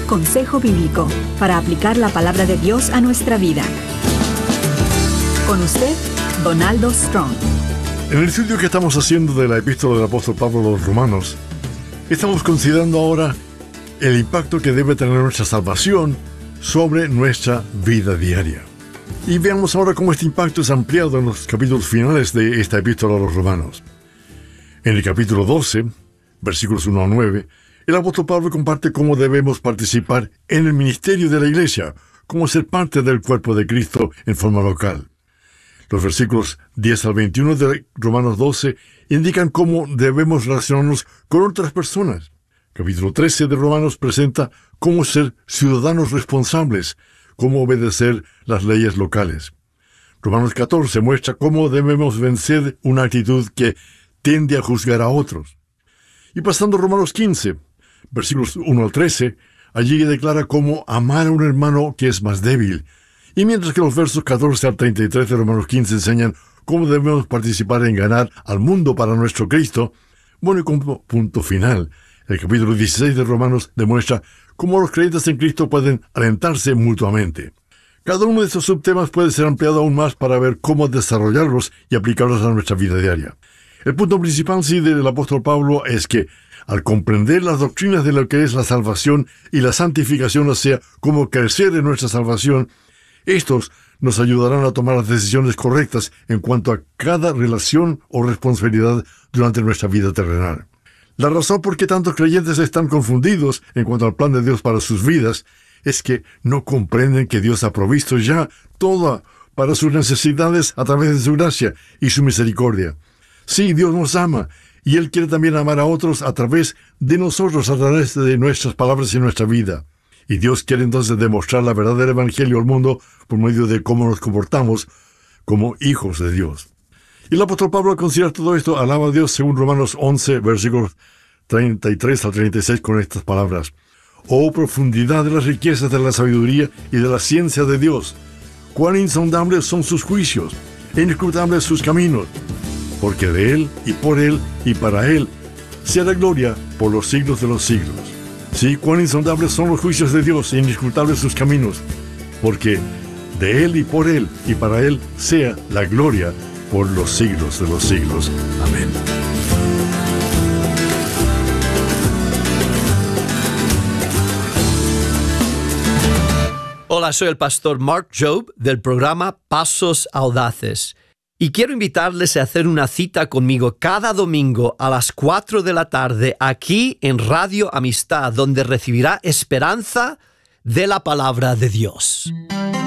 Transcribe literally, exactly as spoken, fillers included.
consejo bíblico para aplicar la palabra de Dios a nuestra vida. Con usted, Donaldo Strong. En el estudio que estamos haciendo de la epístola del apóstol Pablo a los Romanos, estamos considerando ahora el impacto que debe tener nuestra salvación sobre nuestra vida diaria. Y veamos ahora cómo este impacto es ampliado en los capítulos finales de esta epístola a los Romanos. En el capítulo doce, versículos uno a nueve, el apóstol Pablo comparte cómo debemos participar en el ministerio de la iglesia, cómo ser parte del cuerpo de Cristo en forma local. Los versículos diez al veintiuno de Romanos doce indican cómo debemos relacionarnos con otras personas. Capítulo trece de Romanos presenta cómo ser ciudadanos responsables, cómo obedecer las leyes locales. Romanos catorce muestra cómo debemos vencer una actitud que tiende a juzgar a otros. Y pasando a Romanos quince, versículos uno al trece, allí declara cómo amar a un hermano que es más débil. Y mientras que los versos catorce al treinta y tres de Romanos quince enseñan cómo debemos participar en ganar al mundo para nuestro Cristo, bueno, y como punto final, el capítulo dieciséis de Romanos demuestra cómo los creyentes en Cristo pueden alentarse mutuamente. Cada uno de estos subtemas puede ser ampliado aún más para ver cómo desarrollarlos y aplicarlos a nuestra vida diaria. El punto principal, sí, del apóstol Pablo es que, al comprender las doctrinas de lo que es la salvación y la santificación, o sea, cómo crecer en nuestra salvación, estos nos ayudarán a tomar las decisiones correctas en cuanto a cada relación o responsabilidad durante nuestra vida terrenal. La razón por qué tantos creyentes están confundidos en cuanto al plan de Dios para sus vidas es que no comprenden que Dios ha provisto ya todo para sus necesidades a través de su gracia y su misericordia. Sí, Dios nos ama, y Él quiere también amar a otros a través de nosotros, a través de nuestras palabras y nuestra vida. Y Dios quiere entonces demostrar la verdad del Evangelio al mundo por medio de cómo nos comportamos como hijos de Dios. Y el apóstol Pablo, al considerar todo esto, alaba a Dios según Romanos once, versículos treinta y tres al treinta y seis, con estas palabras: «Oh profundidad de las riquezas de la sabiduría y de la ciencia de Dios! Cuán insondables son sus juicios, e inescrutables sus caminos. Porque de Él, y por Él, y para Él, sea la gloria por los siglos de los siglos». Sí, cuán insondables son los juicios de Dios, e inescrutables sus caminos. Porque de Él, y por Él, y para Él, sea la gloria por los siglos de los siglos. Amén. Hola, soy el pastor Mark Jobe del programa Pasos Audaces. Y quiero invitarles a hacer una cita conmigo cada domingo a las cuatro de la tarde aquí en Radio Amistad, donde recibirá esperanza de la palabra de Dios.